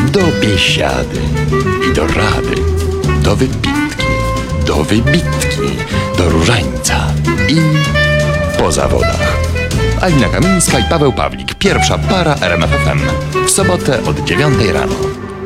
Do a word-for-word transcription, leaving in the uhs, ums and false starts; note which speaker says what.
Speaker 1: do biesiady i do rady, do wypitki, do wybitki, do różańca i po zawodach. Alina Kamińska i Paweł Pawlik. Pierwsza para R M F F M. W sobotę od dziewiątej rano.